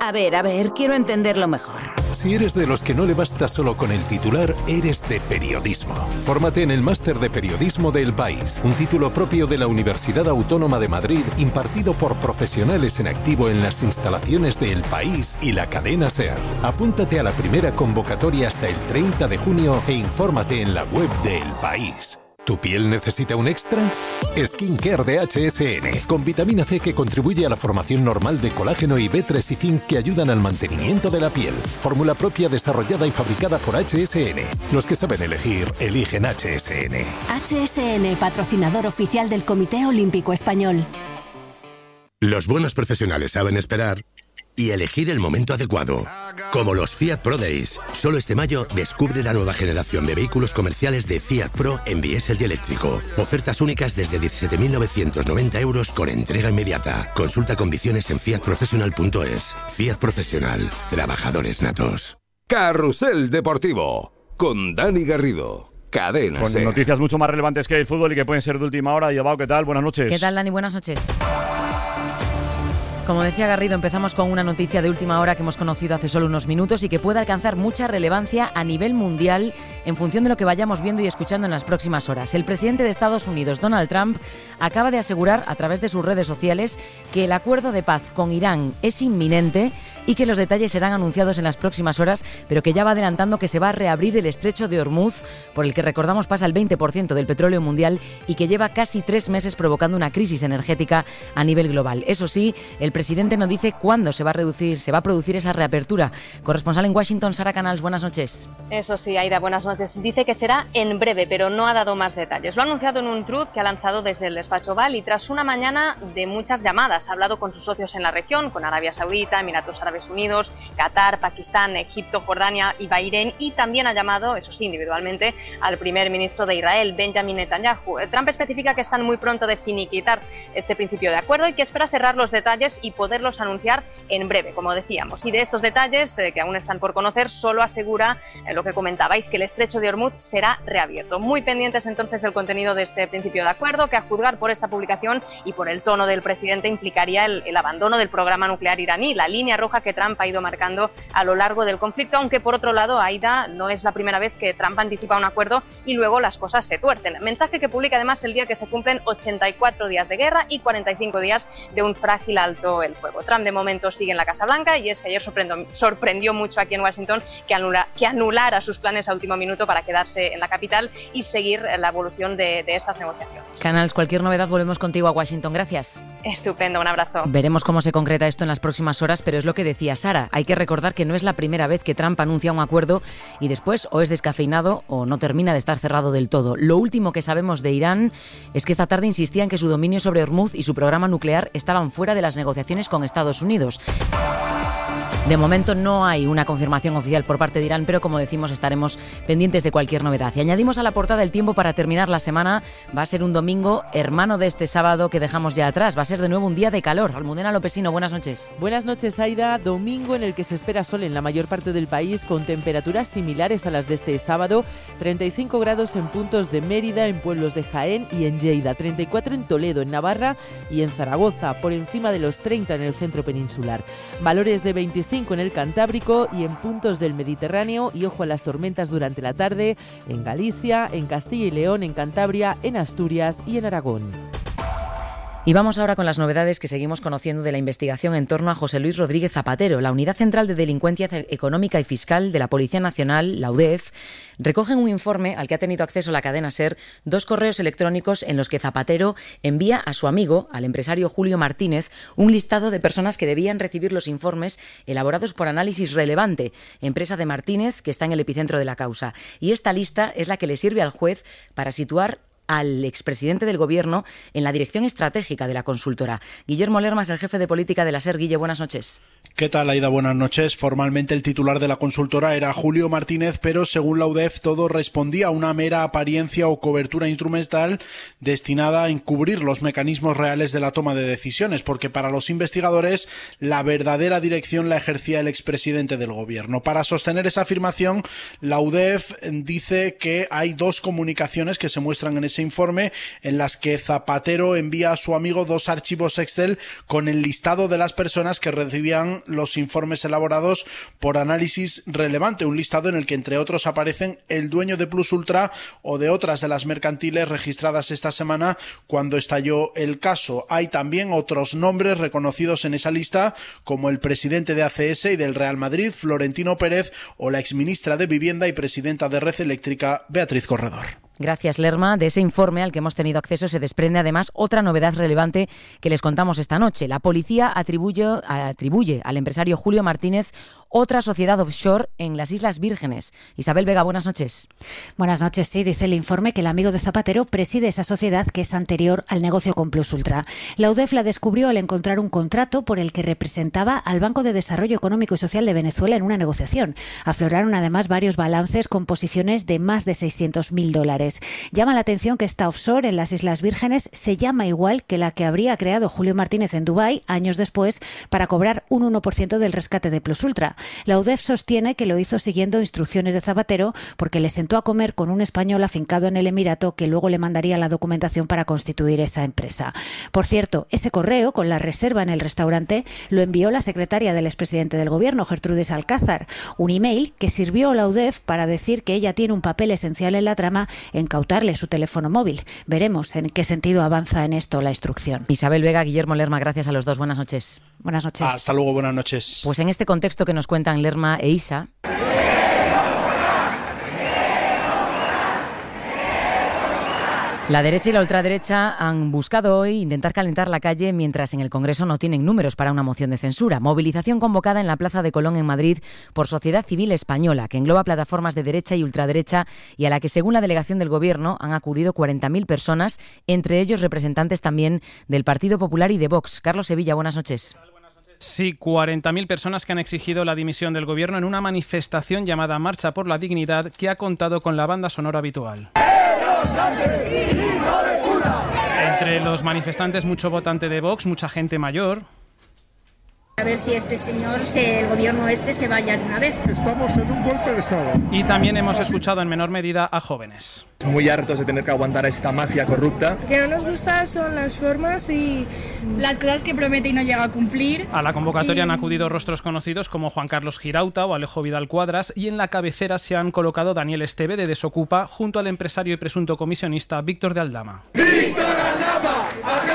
A ver, quiero entenderlo mejor. Si eres de los que no le basta solo con el titular, eres de periodismo. Fórmate en el Máster de Periodismo de El País, un título propio de la Universidad Autónoma de Madrid, impartido por profesionales en activo en las instalaciones de El País y la cadena SER. Apúntate a la primera convocatoria hasta el 30 de junio e infórmate en la web de El País. ¿Tu piel necesita un extra? Skincare de HSN, con vitamina C que contribuye a la formación normal de colágeno y B3 y zinc que ayudan al mantenimiento de la piel. Fórmula propia desarrollada y fabricada por HSN. Los que saben elegir, eligen HSN. HSN, patrocinador oficial del Comité Olímpico Español. Los buenos profesionales saben esperar y elegir el momento adecuado. Como los Fiat Pro Days. Solo este mayo descubre la nueva generación de vehículos comerciales de Fiat Pro en diésel y eléctrico. Ofertas únicas desde 17.990 euros con entrega inmediata. Consulta condiciones en fiatprofessional.es. Fiat Profesional. Trabajadores natos. Carrusel Deportivo con Dani Garrido. Cadena Con SER. noticias mucho más relevantes que el fútbol y que pueden ser de última hora. Yabao, ¿qué tal? Buenas noches. ¿Qué tal, Dani? Buenas noches. Como decía Garrido, empezamos con una noticia de última hora que hemos conocido hace solo unos minutos y que puede alcanzar mucha relevancia a nivel mundial en función de lo que vayamos viendo y escuchando en las próximas horas. El presidente de Estados Unidos, Donald Trump, acaba de asegurar a través de sus redes sociales que el acuerdo de paz con Irán es inminente y que los detalles serán anunciados en las próximas horas, pero que ya va adelantando que se va a reabrir el estrecho de Hormuz, por el que recordamos pasa el 20% del petróleo mundial y que lleva casi 3 meses provocando una crisis energética a nivel global. Eso sí, el presidente no dice cuándo se va a producir esa reapertura. Corresponsal en Washington, Sara Canals, buenas noches. Eso sí, Aida, buenas noches. Dice que será en breve, pero no ha dado más detalles. Lo ha anunciado en un truth que ha lanzado desde el despacho Oval y tras una mañana de muchas llamadas. Ha hablado con sus socios en la región, con Arabia Saudita, Emiratos Árabes Unidos, Qatar, Pakistán, Egipto, Jordania y Bahrein, y también ha llamado, eso sí, individualmente, al primer ministro de Israel, Benjamin Netanyahu. Trump especifica que están muy pronto de finiquitar este principio de acuerdo y que espera cerrar los detalles y poderlos anunciar en breve, como decíamos. Y de estos detalles, que aún están por conocer, solo asegura lo que comentabais, que el estrecho de Hormuz será reabierto. Muy pendientes entonces del contenido de este principio de acuerdo, que a juzgar por esta publicación y por el tono del presidente implicaría el abandono del programa nuclear iraní, la línea roja que Trump ha ido marcando a lo largo del conflicto, aunque por otro lado, Aida, no es la primera vez que Trump anticipa un acuerdo y luego las cosas se tuercen. Mensaje que publica además el día que se cumplen 84 días de guerra y 45 días de un frágil alto el fuego. Trump de momento sigue en la Casa Blanca y es que ayer sorprendió mucho aquí en Washington que anulara sus planes a último minuto para quedarse en la capital y seguir la evolución de estas negociaciones. Canals, cualquier novedad volvemos contigo a Washington. Gracias. Estupendo, un abrazo. Veremos cómo se concreta esto en las próximas horas, pero es lo que decía Sara. Hay que recordar que no es la primera vez que Trump anuncia un acuerdo y después o es descafeinado o no termina de estar cerrado del todo. Lo último que sabemos de Irán es que esta tarde insistía en que su dominio sobre Hormuz y su programa nuclear estaban fuera de las negociaciones con Estados Unidos. De momento no hay una confirmación oficial por parte de Irán, pero como decimos estaremos pendientes de cualquier novedad. Y añadimos a la portada el tiempo para terminar la semana. Va a ser un domingo hermano de este sábado que dejamos ya atrás. Va a ser de nuevo un día de calor. Almudena Lopesino, buenas noches. Buenas noches, Aida. Domingo en el que se espera sol en la mayor parte del país con temperaturas similares a las de este sábado. 35 grados en puntos de Mérida, en pueblos de Jaén y en Lleida. 34 en Toledo, en Navarra y en Zaragoza. Por encima de los 30 en el centro peninsular. Valores de 25 en el Cantábrico y en puntos del Mediterráneo, y ojo a las tormentas durante la tarde en Galicia, en Castilla y León, en Cantabria, en Asturias y en Aragón. Y vamos ahora con las novedades que seguimos conociendo de la investigación en torno a José Luis Rodríguez Zapatero. La Unidad Central de Delincuencia Económica y Fiscal de la Policía Nacional, la UDEF, recoge en un informe al que ha tenido acceso la cadena SER 2 correos electrónicos en los que Zapatero envía a su amigo, al empresario Julio Martínez, un listado de personas que debían recibir los informes elaborados por Análisis Relevante, empresa de Martínez que está en el epicentro de la causa. Y esta lista es la que le sirve al juez para situar al expresidente del Gobierno en la dirección estratégica de la consultora. Guillermo Lerma es el jefe de política de la SER. Guille, buenas noches. ¿Qué tal, Aida? Buenas noches. Formalmente el titular de la consultora era Julio Martínez, pero según la UDEF todo respondía a una mera apariencia o cobertura instrumental destinada a encubrir los mecanismos reales de la toma de decisiones, porque para los investigadores la verdadera dirección la ejercía el expresidente del Gobierno. Para sostener esa afirmación, la UDEF dice que hay 2 comunicaciones que se muestran en ese informe en las que Zapatero envía a su amigo 2 archivos Excel con el listado de las personas que recibían destacan los informes elaborados por Análisis Relevante, un listado en el que entre otros aparecen el dueño de Plus Ultra o de otras de las mercantiles registradas esta semana cuando estalló el caso. Hay también otros nombres reconocidos en esa lista, como el presidente de ACS y del Real Madrid, Florentino Pérez, o la exministra de Vivienda y presidenta de Red Eléctrica, Beatriz Corredor. Gracias, Lerma. De ese informe al que hemos tenido acceso se desprende además otra novedad relevante que les contamos esta noche. La policía atribuye al empresario Julio Martínez otra sociedad offshore en las Islas Vírgenes. Isabel Vega, buenas noches. Buenas noches. Sí, dice el informe que el amigo de Zapatero preside esa sociedad que es anterior al negocio con Plus Ultra. La UDEF la descubrió al encontrar un contrato por el que representaba al Banco de Desarrollo Económico y Social de Venezuela en una negociación. Afloraron además varios balances con posiciones de más de $600.000. Llama la atención que esta offshore en las Islas Vírgenes se llama igual que la que habría creado Julio Martínez en Dubái años después para cobrar un 1% del rescate de Plus Ultra. La UDEF sostiene que lo hizo siguiendo instrucciones de Zapatero porque le sentó a comer con un español afincado en el Emirato que luego le mandaría la documentación para constituir esa empresa. Por cierto, ese correo con la reserva en el restaurante lo envió la secretaria del expresidente del Gobierno, Gertrudis Alcázar, un email que sirvió a la UDEF para decir que ella tiene un papel esencial en la trama en cautarle su teléfono móvil. Veremos en qué sentido avanza en esto la instrucción. Isabel Vega, Guillermo Lerma, gracias a los dos. Buenas noches. Buenas noches. Hasta luego, buenas noches. Pues en este contexto que nos cuentan Lerma e Isa, la derecha y la ultraderecha han buscado hoy intentar calentar la calle mientras en el Congreso no tienen números para una moción de censura. Movilización convocada en la Plaza de Colón en Madrid por Sociedad Civil Española, que engloba plataformas de derecha y ultraderecha y a la que, según la delegación del Gobierno, han acudido 40.000 personas, entre ellos representantes también del Partido Popular y de Vox. Carlos Sevilla, buenas noches. Sí, 40.000 personas que han exigido la dimisión del Gobierno en una manifestación llamada Marcha por la Dignidad, que ha contado con la banda sonora habitual. Entre los manifestantes, mucho votante de Vox, mucha gente mayor. A ver si este señor, el gobierno se vaya de una vez. Estamos en un golpe de Estado. Y también hemos escuchado en menor medida a jóvenes. Muy hartos de tener que aguantar a esta mafia corrupta. Lo que no nos gusta son las formas y las cosas que promete y no llega a cumplir. A la convocatoria han acudido rostros conocidos como Juan Carlos Girauta o Alejo Vidal Cuadras, y en la cabecera se han colocado Daniel Esteve de Desocupa junto al empresario y presunto comisionista Víctor de Aldama. ¡Víctor Aldama!